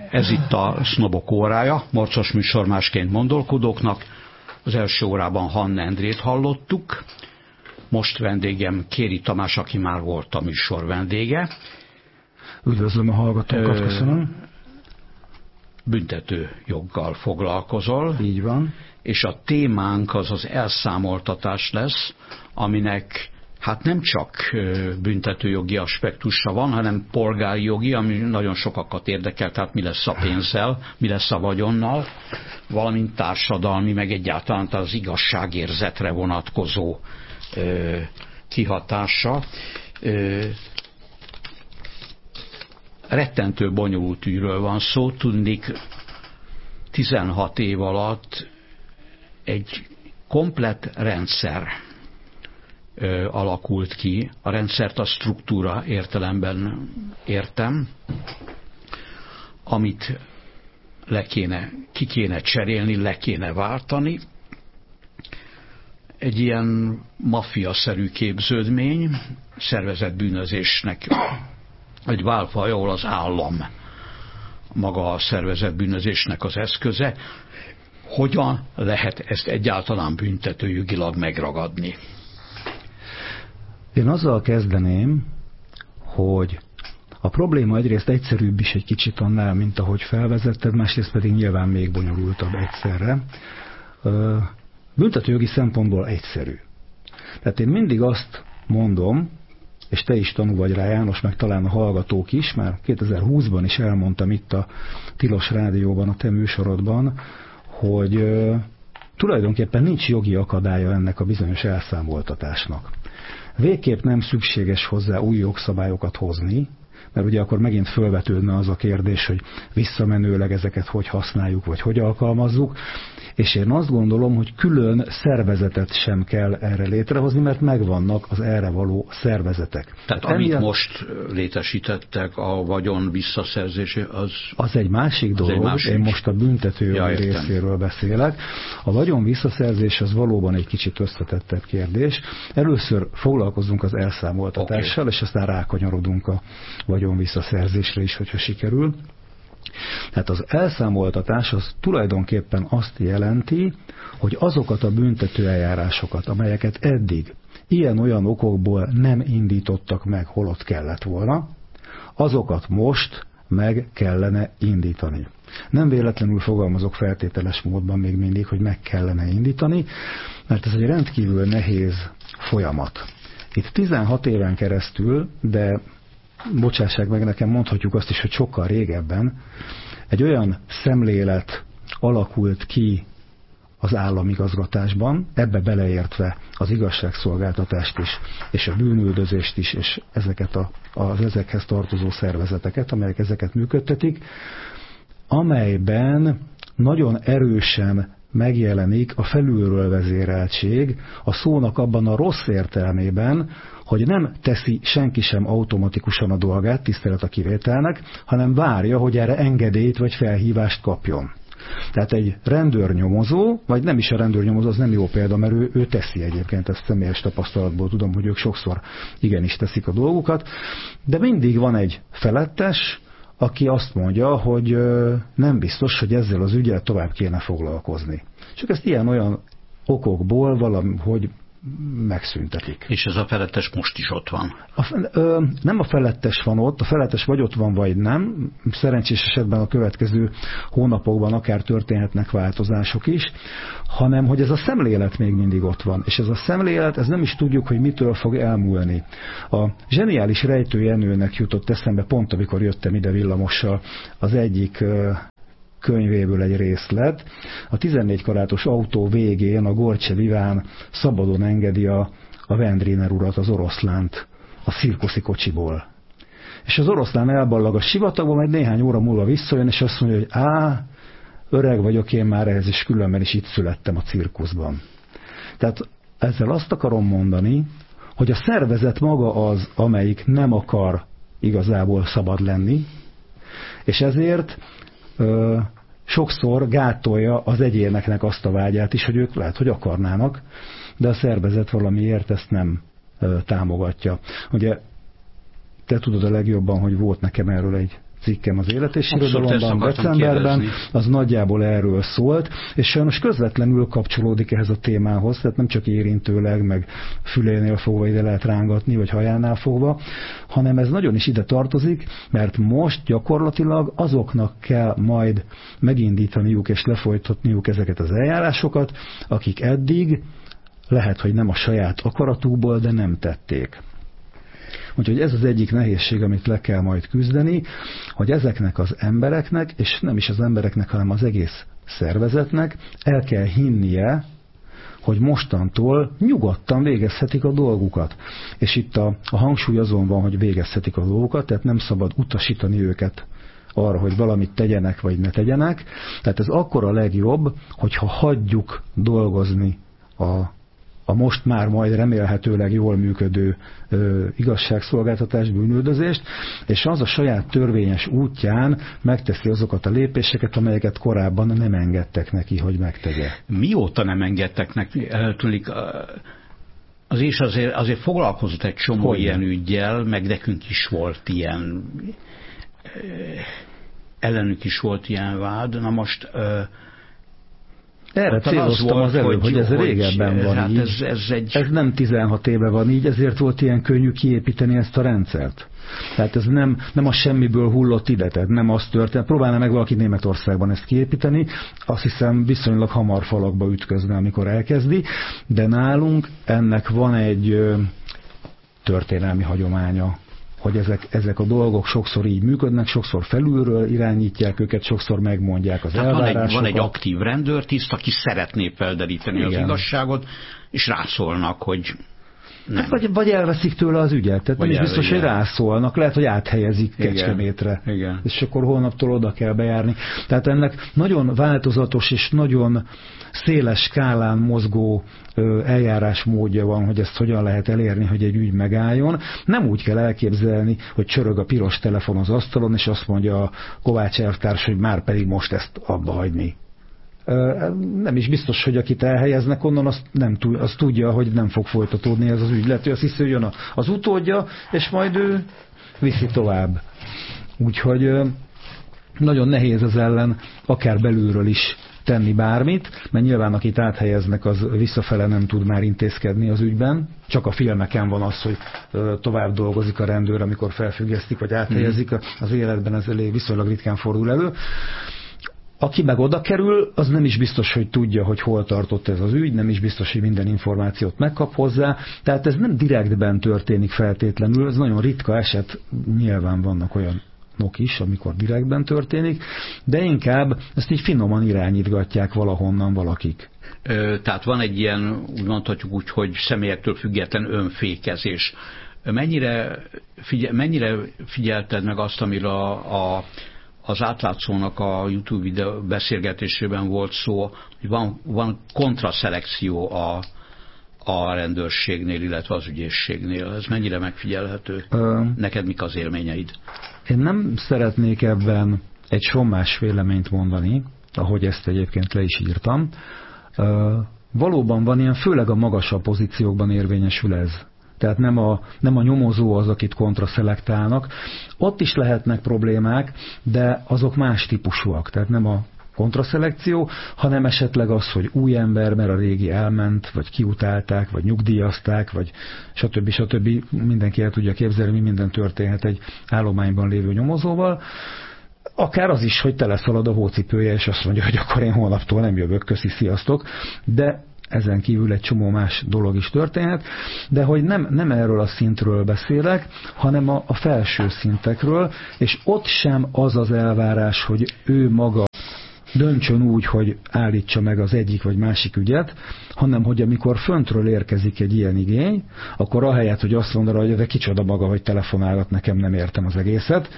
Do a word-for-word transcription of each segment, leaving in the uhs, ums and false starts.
Ez itt a Sznobok órája, marcos műsor másként gondolkodóknak. Az első órában Hann Endrét hallottuk, most vendégem Kéri Tamás, aki már volt a műsor vendége. Üdvözlöm a hallgatókat, köszönöm. Büntető joggal foglalkozol. Így van. És a témánk az az elszámoltatás lesz, aminek hát nem csak büntetőjogi aspektusa van, hanem polgári jogi, ami nagyon sokakat érdekel, tehát mi lesz a pénzzel, mi lesz a vagyonnal, valamint társadalmi, meg egyáltalán az igazságérzetre vonatkozó ö, kihatása. Ö, rettentő bonyolult ügyről van szó, tudnék tizenhat év alatt egy komplett rendszer ö, alakult ki. A rendszert a struktúra értelemben értem, amit le kéne, ki kéne cserélni, le kéne váltani. Egy ilyen maffia-szerű képződmény, szervezett bűnözésnek egy válfaj, ahol az állam maga a szervezett bűnözésnek az eszköze. Hogyan lehet ezt egyáltalán büntetőjogilag megragadni? Én azzal kezdeném, hogy a probléma egyrészt egyszerűbb is egy kicsit annál, mint ahogy felvezetted, másrészt pedig nyilván még bonyolultabb egyszerre. Büntetőjogi szempontból egyszerű. Tehát én mindig azt mondom, és te is tanú vagy rá, János, meg talán a hallgatók is, már kétezer-húszban is elmondtam itt a Tilos Rádióban, a te műsorodban, hogy uh, tulajdonképpen nincs jogi akadálya ennek a bizonyos elszámoltatásnak. Végképp nem szükséges hozzá új jogszabályokat hozni, mert ugye akkor megint fölvetődne az a kérdés, hogy visszamenőleg ezeket hogy használjuk, vagy hogy alkalmazzuk, és én azt gondolom, hogy külön szervezetet sem kell erre létrehozni, mert megvannak az erre való szervezetek. Tehát amit emiatt most létesítettek, a vagyon visszaszerzése, az... Az egy másik dolog, egy másik. Én most a büntetőjogi ja, részéről beszélek. A vagyon visszaszerzés az valóban egy kicsit összetettebb kérdés. Először foglalkozunk az elszámoltatással, okay. És aztán rákanyarodunk a vagyon visszaszerzésre is, hogyha sikerül. Tehát az elszámoltatás az tulajdonképpen azt jelenti, hogy azokat a büntető eljárásokat, amelyeket eddig ilyen-olyan okokból nem indítottak meg, holott kellett volna, azokat most meg kellene indítani. Nem véletlenül fogalmazok feltételes módban még mindig, hogy meg kellene indítani, mert ez egy rendkívül nehéz folyamat. Itt tizenhat éven keresztül, de bocsássák meg nekem, mondhatjuk azt is, hogy sokkal régebben egy olyan szemlélet alakult ki az államigazgatásban, ebbe beleértve az igazságszolgáltatást is, és a bűnüldözést is, és ezeket a, az ezekhez tartozó szervezeteket, amelyek ezeket működtetik, amelyben nagyon erősen megjelenik a felülről vezéreltség, a szónak abban a rossz értelmében, hogy nem teszi senki sem automatikusan a dolgát, tisztelet a kivételnek, hanem várja, hogy erre engedélyt vagy felhívást kapjon. Tehát egy rendőrnyomozó, vagy nem is a rendőrnyomozó, az nem jó példa, mert ő, ő teszi egyébként, ezt személyes tapasztalatból tudom, hogy ők sokszor igenis teszik a dolgukat, de mindig van egy felettes, aki azt mondja, hogy nem biztos, hogy ezzel az ügyel tovább kéne foglalkozni. Csak ezt ilyen-olyan okokból valahogy megszüntetik. És ez a felettes most is ott van? A, ö, nem a felettes van ott, a felettes vagy ott van, vagy nem. Szerencsés esetben a következő hónapokban akár történhetnek változások is, hanem hogy ez a szemlélet még mindig ott van. És ez a szemlélet, ez nem is tudjuk, hogy mitől fog elmúlni. A zseniális Rejtő Jenőnek jutott eszembe pont, amikor jöttem ide villamossal, az egyik ö, könyvéből egy részlet. A tizennégy karátos autó végén a Gorcsev Iván szabadon engedi a, a Wendriner urat, az oroszlánt a cirkuszi kocsiból. És az oroszlán elballag a sivatagba, majd néhány óra múlva visszajön, és azt mondja, hogy á, öreg vagyok én már ehhez, és különben is itt születtem a cirkuszban. Tehát ezzel azt akarom mondani, hogy a szervezet maga az, amelyik nem akar igazából szabad lenni, és ezért ö, sokszor gátolja az egyéneknek azt a vágyát is, hogy ők lehet, hogy akarnának, de a szervezet valamiért ezt nem ö, támogatja. Ugye te tudod a legjobban, hogy volt nekem erről egy cikkem az Élet és Irodalomban decemberben, az nagyjából erről szólt, és sajnos közvetlenül kapcsolódik ehhez a témához, tehát nem csak érintőleg, meg fülénél fogva ide lehet rángatni, vagy hajánál fogva, hanem ez nagyon is ide tartozik, mert most gyakorlatilag azoknak kell majd megindítaniuk és lefolytatniuk ezeket az eljárásokat, akik eddig lehet, hogy nem a saját akaratukból, de nem tették. Úgyhogy ez az egyik nehézség, amit le kell majd küzdeni, hogy ezeknek az embereknek, és nem is az embereknek, hanem az egész szervezetnek el kell hinnie, hogy mostantól nyugodtan végezhetik a dolgukat. És itt a, a hangsúly azon van, hogy végezhetik a dolgukat, tehát nem szabad utasítani őket arra, hogy valamit tegyenek, vagy ne tegyenek. Tehát ez akkor a legjobb, hogyha hagyjuk dolgozni a a most már majd remélhetőleg jól működő ö, igazságszolgáltatás, bűnüldözést, és az a saját törvényes útján megteszi azokat a lépéseket, amelyeket korábban nem engedtek neki, hogy megtegye. Mióta nem engedtek neki? Eltűnik, az is azért, azért foglalkozott egy csomó hogy ilyen üggyel, meg nekünk is volt ilyen, ellenük is volt ilyen vád. Na most erre céloztam az előbb, hogy, hogy ez hogy, régebben van hát így. Ez, ez, egy... ez nem tizenhat éve van így, ezért volt ilyen könnyű kiépíteni ezt a rendszert. Tehát ez nem, nem a semmiből hullott ide, tehát nem az történt. Próbálna meg valaki Németországban ezt kiépíteni, azt hiszem viszonylag hamar falakba ütközne, amikor elkezdi, de nálunk ennek van egy ö, történelmi hagyománya, hogy ezek, ezek a dolgok sokszor így működnek, sokszor felülről irányítják őket, sokszor megmondják az hát elvárásokat. Van egy, van egy aktív rendőrtiszt, aki szeretné felderíteni igen. az igazságot, és rászólnak, hogy nem. Hát vagy, vagy elveszik tőle az ügyet, tehát vagy nem is biztos, hogy rászólnak, lehet, hogy áthelyezik igen. Kecskemétre, igen. és akkor holnaptól oda kell bejárni. Tehát ennek nagyon változatos és nagyon széles skálán mozgó eljárásmódja van, hogy ezt hogyan lehet elérni, hogy egy ügy megálljon. Nem úgy kell elképzelni, hogy csörög a piros telefon az asztalon, és azt mondja a Kovács elvtárs, hogy már pedig most ezt abba hagyni. Nem is biztos, hogy akit elhelyeznek onnan, azt, nem, azt tudja, hogy nem fog folytatódni ez az ügy. Lehet, hogy azt hiszi, hogy jön az utódja, és majd ő viszi tovább. Úgyhogy nagyon nehéz az ellen akár belülről is tenni bármit, mert nyilván akit áthelyeznek, az visszafele nem tud már intézkedni az ügyben. Csak a filmeken van az, hogy tovább dolgozik a rendőr, amikor felfüggesztik, vagy áthelyezik. Az életben ez elég viszonylag ritkán fordul elő. Aki meg oda kerül, az nem is biztos, hogy tudja, hogy hol tartott ez az ügy, nem is biztos, hogy minden információt megkap hozzá, tehát ez nem direktben történik feltétlenül, ez nagyon ritka eset, nyilván vannak olyanok is, amikor direktben történik, de inkább ezt így finoman irányítgatják valahonnan valakik. Ö, tehát van egy ilyen, úgy mondhatjuk úgy, hogy személyektől független önfékezés. Mennyire, figyel, mennyire figyelted meg azt, amire a, a az átlátszónak a YouTube videó beszélgetésében volt szó, hogy van, van kontraszelekció a, a rendőrségnél, illetve az ügyészségnél. Ez mennyire megfigyelhető? Ö, Neked mik az élményeid? Én nem szeretnék ebben egy sommás véleményt mondani, ahogy ezt egyébként le is írtam. Ö, valóban van ilyen, főleg a magasabb pozíciókban érvényesül ez. Tehát nem a, nem a nyomozó az, akit kontraszelektálnak. Ott is lehetnek problémák, de azok más típusúak. Tehát nem a kontraszelekció, hanem esetleg az, hogy új ember, mert a régi elment, vagy kiutálták, vagy nyugdíjazták, vagy stb. stb. Mindenki el tudja képzelni, mi minden történhet egy állományban lévő nyomozóval. Akár az is, hogy teleszalad a hócipője, és azt mondja, hogy akkor én holnaptól nem jövök, köszi, sziasztok. De ezen kívül egy csomó más dolog is történhet, de hogy nem, nem erről a szintről beszélek, hanem a, a felső szintekről, és ott sem az az elvárás, hogy ő maga döntsön úgy, hogy állítsa meg az egyik vagy másik ügyet, hanem hogy amikor föntről érkezik egy ilyen igény, akkor ahelyett, hogy azt mondaná, hogy de kicsoda maga, hogy telefonálgat, nekem nem értem az egészet,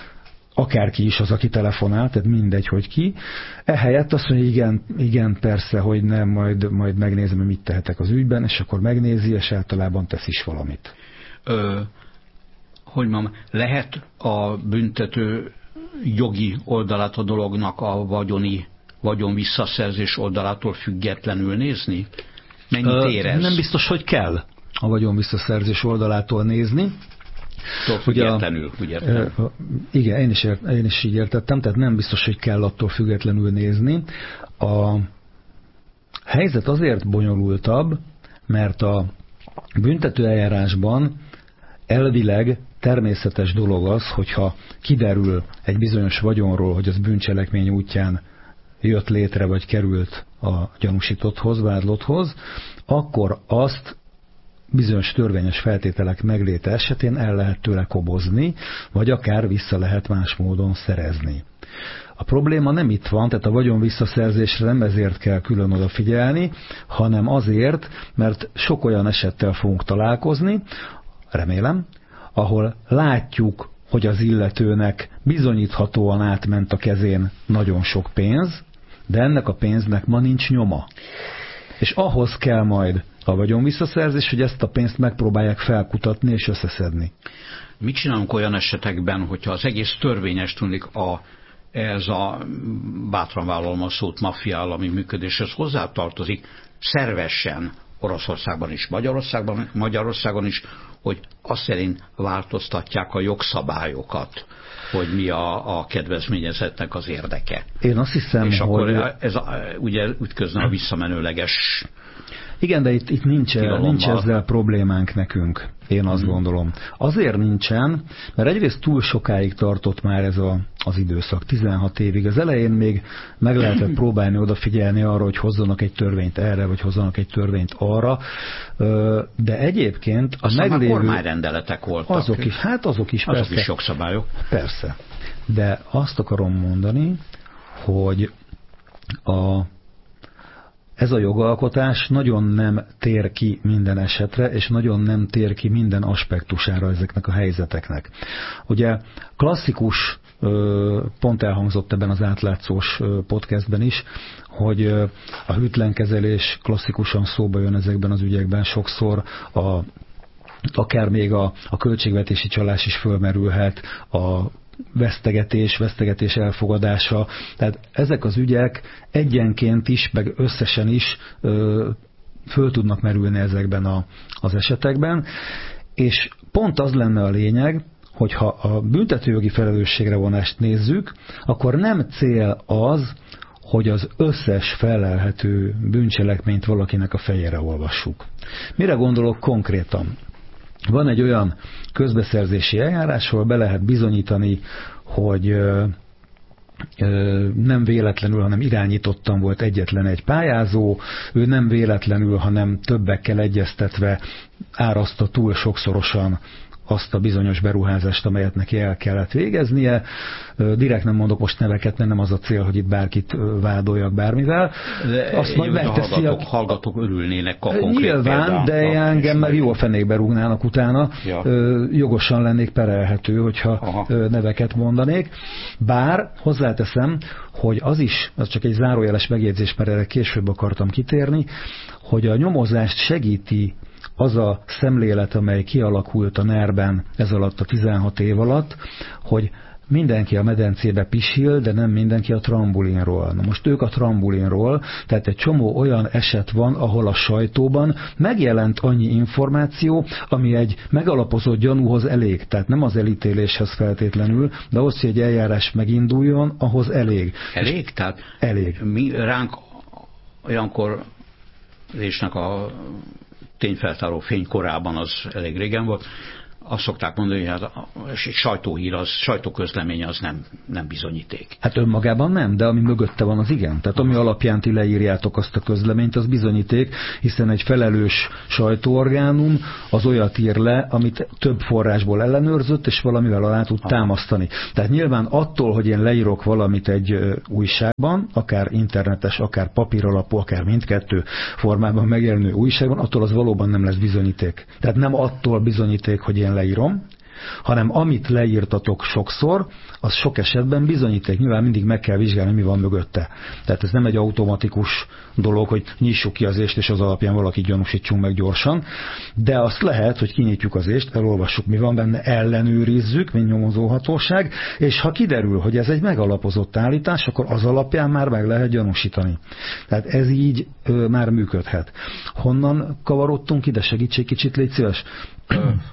akárki is az, aki telefonál, tehát mindegy, hogy ki. Ehelyett azt mondja, igen, igen, persze, hogy nem, majd, majd megnézem, hogy mit tehetek az ügyben, és akkor megnézi, és általában tesz is valamit. Ö, hogy mondjam, lehet a büntető jogi oldalát a dolognak a vagyoni, vagyon visszaszerzés oldalától függetlenül nézni? Mennyit érez? Nem biztos, hogy kell a vagyon visszaszerzés oldalától nézni. függetlenül, úgy értem. Igen, én is, ért, én is így értettem, tehát nem biztos, hogy kell attól függetlenül nézni. A helyzet azért bonyolultabb, mert a büntetőeljárásban elvileg természetes dolog az, hogyha kiderül egy bizonyos vagyonról, hogy az bűncselekmény útján jött létre, vagy került a gyanúsítotthoz, vádlotthoz, akkor azt bizonyos törvényes feltételek megléte esetén el lehet tőle kobozni, vagy akár vissza lehet más módon szerezni. A probléma nem itt van, tehát a vagyon visszaszerzésre nem ezért kell külön odafigyelni, hanem azért, mert sok olyan esettel fogunk találkozni, remélem, ahol látjuk, hogy az illetőnek bizonyíthatóan átment a kezén nagyon sok pénz, de ennek a pénznek ma nincs nyoma. És ahhoz kell majd a vagyon visszaszerzés, hogy ezt a pénzt megpróbálják felkutatni és összeszedni. Mit csinálunk olyan esetekben, hogyha az egész törvényes tűnik a ez a, bátran vállalom a szót, maffia állami működéshez hozzátartozik szervesen Oroszországban is, Magyarországban, Magyarországon is, hogy azt szerint változtatják a jogszabályokat, hogy mi a, a kedvezményezettnek az érdeke. Én azt hiszem, és hogy... akkor ez a, ugye ütközne a visszamenőleges... Igen, de itt, itt nincs, nincs ezzel problémánk nekünk, én azt mm. gondolom. Azért nincsen, mert egyrészt túl sokáig tartott már ez a, az időszak, tizenhat évig. Az elején még meg lehetett próbálni odafigyelni arra, hogy hozzanak egy törvényt erre, vagy hozzanak egy törvényt arra, de egyébként a aztán meglévő... már kormányrendeletek voltak. Azok is, hát azok is, azok persze. is jogszabályok. Persze. De azt akarom mondani, hogy a ez a jogalkotás nagyon nem tér ki minden esetre, és nagyon nem tér ki minden aspektusára ezeknek a helyzeteknek. Ugye klasszikus, pont elhangzott ebben az átlátszós podcastben is, hogy a hűtlenkezelés klasszikusan szóba jön ezekben az ügyekben, sokszor a, akár még a, a költségvetési csalás is fölmerülhet, a vesztegetés, vesztegetés elfogadása. Tehát ezek az ügyek egyenként is, meg összesen is ö, föl tudnak merülni ezekben a, az esetekben, és pont az lenne a lényeg, hogyha a büntetőjogi felelősségre vonást nézzük, akkor nem cél az, hogy az összes felelhető bűncselekményt valakinek a fejére olvassuk. Mire gondolok konkrétan? Van egy olyan közbeszerzési eljárás, ahol be lehet bizonyítani, hogy ö, ö, nem véletlenül, hanem irányítottan volt egyetlen egy pályázó, ő nem véletlenül, hanem többekkel egyeztetve áraszta túl sokszorosan azt a bizonyos beruházást, amelyet neki el kellett végeznie. Direkt nem mondok most neveket, mert nem az a cél, hogy itt bárkit vádoljak bármivel. De azt majd megteszi, hallgatók, a... hallgatók örülnének a konkrét Nyilván, példán, de engem meg jó a fenékbe rúgnának utána. Ja. Jogosan lennék perelhető, hogyha Aha. neveket mondanék. Bár hozzáteszem, hogy az is, az csak egy zárójeles megjegyzés, mert erre később akartam kitérni, hogy a nyomozást segíti az a szemlélet, amely kialakult a nerben ez alatt a tizenhat év alatt, hogy mindenki a medencébe pisil, de nem mindenki a trambulinról. Na most ők a trambulinról, tehát egy csomó olyan eset van, ahol a sajtóban megjelent annyi információ, ami egy megalapozott gyanúhoz elég. Tehát nem az elítéléshez feltétlenül, de ahhoz, hogy egy eljárás meginduljon, ahhoz elég. Elég? Tehát elég. Mi ránk olyankor résznek a tényfeltáró fénykorában, az elég régen volt, azt szokták mondani, hogy hát egy sajtóhír, az, sajtóközlemény az nem, nem bizonyíték. Hát önmagában nem, de ami mögötte van, az igen. Tehát ami alapján ti leírjátok azt a közleményt, az bizonyíték, hiszen egy felelős sajtóorgánum az olyat ír le, amit több forrásból ellenőrzött, és valamivel alá tud támasztani. Tehát nyilván attól, hogy én leírok valamit egy újságban, akár internetes, akár papíralapú, akár mindkettő formában megjelenő újságban, attól az valóban nem lesz bizonyíték. Tehát nem attól bizonyíték, hogy én leírom, hanem amit leírtatok sokszor, az sok esetben bizonyíték. Nyilván mindig meg kell vizsgálni, mi van mögötte. Tehát ez nem egy automatikus dolog, hogy nyissuk ki az ést, és az alapján valakit gyanúsítsunk meg gyorsan, de azt lehet, hogy kinyitjuk az ést, elolvassuk, mi van benne, ellenőrizzük, mint nyomozóhatóság, és ha kiderül, hogy ez egy megalapozott állítás, akkor az alapján már meg lehet gyanúsítani. Tehát ez így ö, már működhet. Honnan kavarodtunk ide? Segítség kicsit, légy szíves.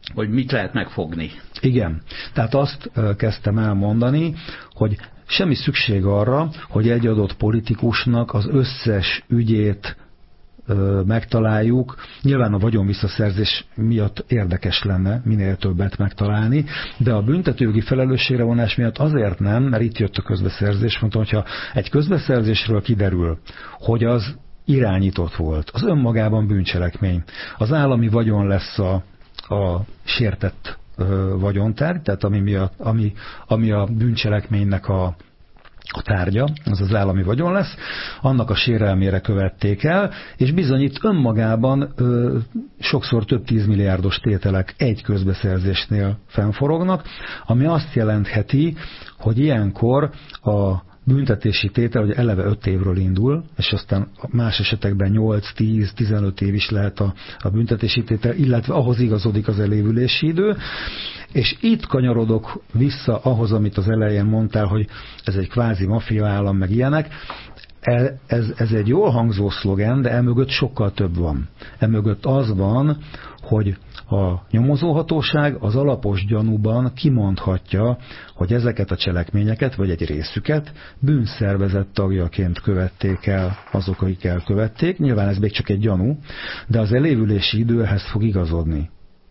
hogy mit lehet megfogni. Igen. Tehát azt kezdtem elmondani, hogy semmi szükség arra, hogy egy adott politikusnak az összes ügyét megtaláljuk. Nyilván a vagyonvisszaszerzés miatt érdekes lenne minél többet megtalálni, de a büntetőjogi felelősségre vonás miatt azért nem, mert itt jött a közbeszerzés. Mondtam, hogyha egy közbeszerzésről kiderül, hogy az irányított volt, az önmagában bűncselekmény, az állami vagyon lesz a, a sértett ö, vagyontárgy, tehát ami, miatt, ami, ami a bűncselekménynek a a tárgya, az az állami vagyon lesz, annak a sérelmére követték el, és bizony itt önmagában ö, sokszor több tízmilliárdos tételek egy közbeszerzésnél fennforognak, ami azt jelentheti, hogy ilyenkor a büntetési tétel, hogy eleve öt évről indul, és aztán más esetekben nyolc, tíz, tizenöt év is lehet a, a büntetési tétel, illetve ahhoz igazodik az elévülési idő, és itt kanyarodok vissza ahhoz, amit az elején mondtál, hogy ez egy kvázi maffia állam, meg ilyenek. Ez, ez egy jól hangzó szlogen, de emögött sokkal több van. Emögött az van, hogy a nyomozóhatóság az alapos gyanúban kimondhatja, hogy ezeket a cselekményeket, vagy egy részüket bűnszervezet tagjaként követték el azok, akik elkövették. Nyilván ez még csak egy gyanú, de az elévülési időhez fog igazodni.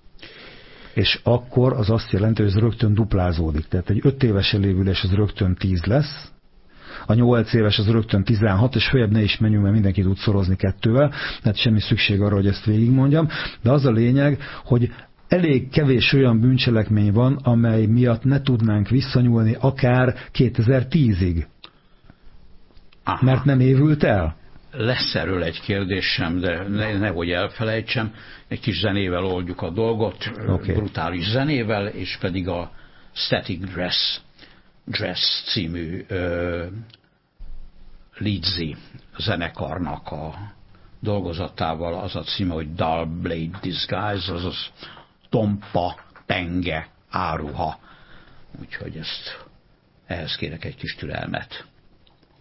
És akkor az azt jelenti, hogy ez rögtön duplázódik. Tehát egy öt éves elévülés az rögtön tíz lesz, a nyolc éves az rögtön tizenhat, és följebb ne is menjünk, mert mindenki tud szorozni kettővel, tehát semmi szükség arra, hogy ezt végigmondjam, de az a lényeg, hogy elég kevés olyan bűncselekmény van, amely miatt ne tudnánk visszanyúlni akár kétezer-tízig. Aha. Mert nem évült el. Lesz erről egy kérdésem, de ne, nehogy elfelejtsem, egy kis zenével oldjuk a dolgot, okay. Brutális zenével, és pedig a Static Dress, Dress című uh, Leedsy zenekarnak a dolgozatával, az a címe, hogy Dull Blade Disguise, azaz tompa, penge, áruha. Úgyhogy ezt, ehhez kérek egy kis türelmet.